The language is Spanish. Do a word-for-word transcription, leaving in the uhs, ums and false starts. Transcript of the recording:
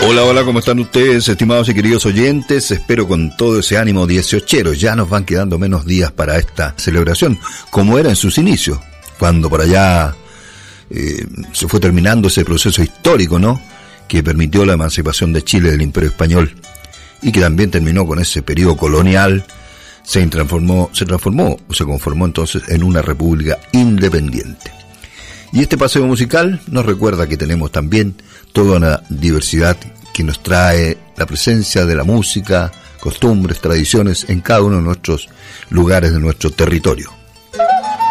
Hola, hola, ¿cómo están ustedes, estimados y queridos oyentes? Espero con todo ese ánimo dieciochero. Ya nos van quedando menos días para esta celebración, como era en sus inicios, cuando por allá eh, se fue terminando ese proceso histórico, ¿no?, que permitió la emancipación de Chile del Imperio Español y que también terminó con ese periodo colonial. Se transformó, se transformó, se conformó entonces en una república independiente. Y este paseo musical nos recuerda que tenemos también toda una diversidad que nos trae la presencia de la música, costumbres, tradiciones en cada uno de nuestros lugares de nuestro territorio.